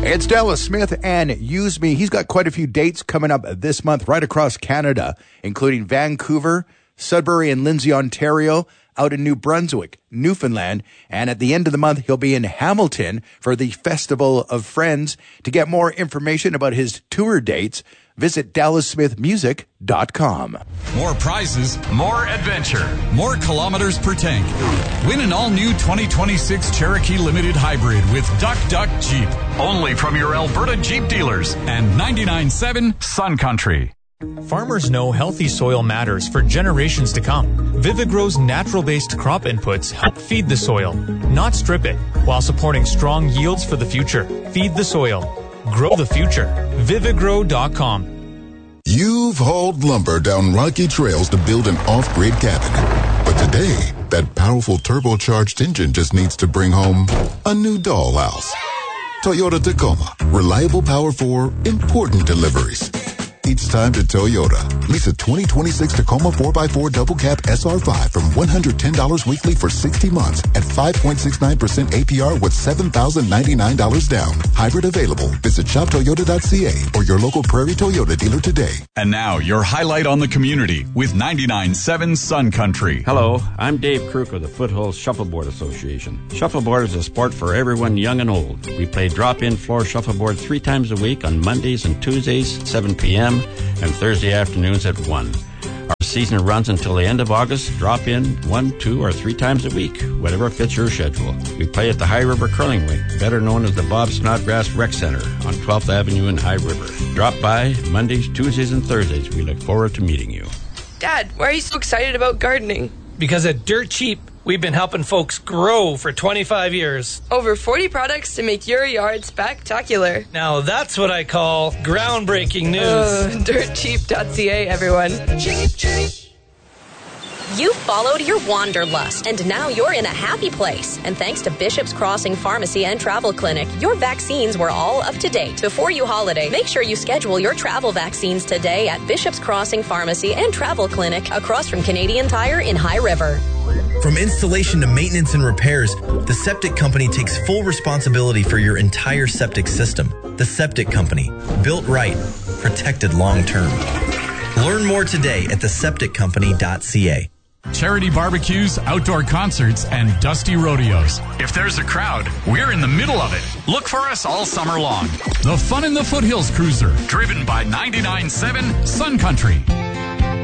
It's Dallas Smith and Use Me. He's got quite a few dates coming up this month right across Canada, including Vancouver, Sudbury and Lindsay, Ontario, out in New Brunswick, Newfoundland, and at the end of the month, he'll be in Hamilton for the Festival of Friends. To get more information about his tour dates, visit DallasSmithMusic.com. More prizes, more adventure, more kilometers per tank. Win an all-new 2026 Cherokee Limited Hybrid with Duck Duck Jeep. Only from your Alberta Jeep dealers and 99.7 Sun Country. Farmers know healthy soil matters for generations to come. Vivigrow's natural-based crop inputs help feed the soil, not strip it, while supporting strong yields for the future. Feed the soil. Grow the future. Vivigrow.com. You've hauled lumber down rocky trails to build an off-grid cabin. But today, that powerful turbocharged engine just needs to bring home a new dollhouse. Toyota Tacoma. Reliable power for important deliveries. It's time to Toyota. Lease a 2026 Tacoma 4x4 double cab SR5 from $110 weekly for 60 months at 5.69% APR with $7,099 down. Hybrid available. Visit shoptoyota.ca or your local Prairie Toyota dealer today. And now, your highlight on the community with 99.7 Sun Country. Hello, I'm Dave Kruk of the Foothills Shuffleboard Association. Shuffleboard is a sport for everyone young and old. We play drop-in floor shuffleboard 3 times a week on Mondays and Tuesdays, 7 p.m. and Thursday afternoons at 1. Our season runs until the end of August. Drop in 1, 2, or 3 times a week, whatever fits your schedule. We play at the High River Curling Rink, better known as the Bob Snodgrass Rec Center on 12th Avenue in High River. Drop by Mondays, Tuesdays, and Thursdays. We look forward to meeting you. Dad, why are you so excited about gardening? Because at Dirt Cheap, we've been helping folks grow for 25 years. Over 40 products to make your yard spectacular. Now that's what I call groundbreaking news. DirtCheap.ca, everyone. Cheap, cheap. You followed your wanderlust, and now you're in a happy place. And thanks to Bishop's Crossing Pharmacy and Travel Clinic, your vaccines were all up to date. Before you holiday, make sure you schedule your travel vaccines today at Bishop's Crossing Pharmacy and Travel Clinic across from Canadian Tire in High River. From installation to maintenance and repairs, the Septic Company takes full responsibility for your entire septic system. The Septic Company. Built right. Protected long term. Learn more today at thesepticcompany.ca. Charity barbecues, outdoor concerts, and dusty rodeos. If there's a crowd, we're in the middle of it. Look for us all summer long. The Fun in the Foothills Cruiser, driven by 99.7 Sun Country.